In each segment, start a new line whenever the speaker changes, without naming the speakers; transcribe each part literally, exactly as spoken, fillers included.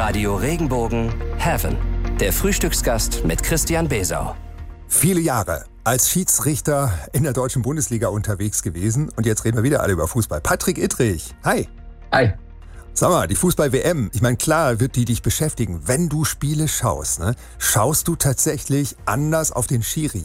Radio Regenbogen Heaven. Der Frühstücksgast mit Christian Besau.
Viele Jahre als Schiedsrichter in der deutschen Bundesliga unterwegs gewesen. Und jetzt reden wir wieder alle über Fußball. Patrick Ittrich, hi.
Hi.
Sag mal, die Fußball-W M, ich meine, klar wird die dich beschäftigen. Wenn du Spiele schaust, ne, schaust du tatsächlich anders auf den Schiri?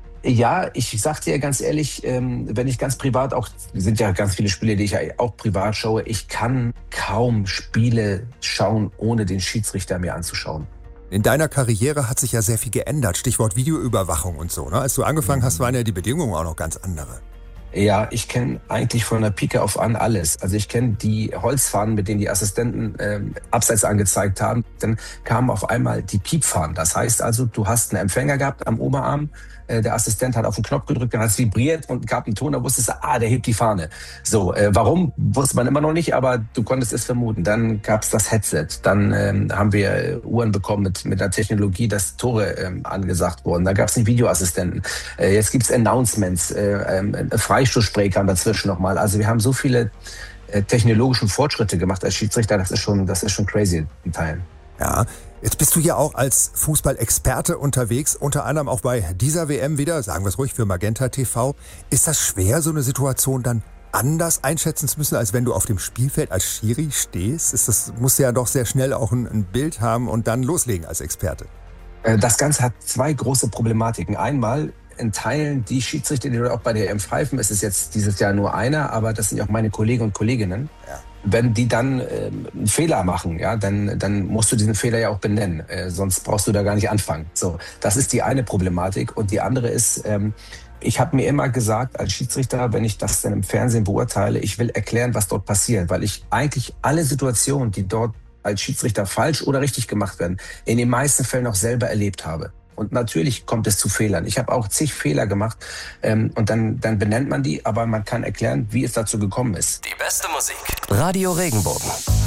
Ja, ich sag dir ganz ehrlich, ähm, wenn ich ganz privat auch, sind ja ganz viele Spiele, die ich ja auch privat schaue, ich kann kaum Spiele schauen, ohne den Schiedsrichter mir anzuschauen.
In deiner Karriere hat sich ja sehr viel geändert, Stichwort Videoüberwachung und so, ne? Als du angefangen hast, waren ja die Bedingungen auch noch ganz andere.
Ja, ich kenne eigentlich von der Pike auf an alles. Also ich kenne die Holzfahnen, mit denen die Assistenten ähm, Abseits angezeigt haben. Dann kamen auf einmal die Piepfahnen. Das heißt also, du hast einen Empfänger gehabt am Oberarm. Äh, der Assistent hat auf den Knopf gedrückt, dann hat es vibriert und gab einen Ton. Da wusstest du, ah, der hebt die Fahne. So, äh, warum, wusste man immer noch nicht, aber du konntest es vermuten. Dann gab es das Headset. Dann ähm, haben wir äh, Uhren bekommen mit, mit der Technologie, dass Tore ähm, angesagt wurden. Da gab es einen Videoassistenten. Äh, jetzt gibt es Announcements, äh, äh, Freistoßspray kam dazwischen nochmal. Also wir haben so viele äh, technologischen Fortschritte gemacht als Schiedsrichter, das ist schon, das ist schon crazy in Teilen.
Ja, jetzt bist du ja auch als Fußballexperte unterwegs, unter anderem auch bei dieser W M wieder, sagen wir es ruhig, für Magenta T V. Ist das schwer, so eine Situation dann anders einschätzen zu müssen, als wenn du auf dem Spielfeld als Schiri stehst? Ist das, musst du ja doch sehr schnell auch ein, ein Bild haben und dann loslegen als Experte.
Das Ganze hat zwei große Problematiken. Einmal in Teilen die Schiedsrichter, die auch bei der E M pfeifen, ist es jetzt dieses Jahr nur einer, aber das sind ja auch meine Kollegen und Kolleginnen. Ja. Wenn die dann äh, einen Fehler machen, ja, dann, dann musst du diesen Fehler ja auch benennen, äh, sonst brauchst du da gar nicht anfangen. So, das ist die eine Problematik. Und die andere ist, ähm, ich habe mir immer gesagt, als Schiedsrichter, wenn ich das dann im Fernsehen beurteile, ich will erklären, was dort passiert, weil ich eigentlich alle Situationen, die dort als Schiedsrichter falsch oder richtig gemacht werden, in den meisten Fällen auch selber erlebt habe. Und natürlich kommt es zu Fehlern. Ich habe auch zig Fehler gemacht ähm, und dann, dann benennt man die, aber man kann erklären, wie es dazu gekommen ist.
Die beste Musik. Radio Regenbogen.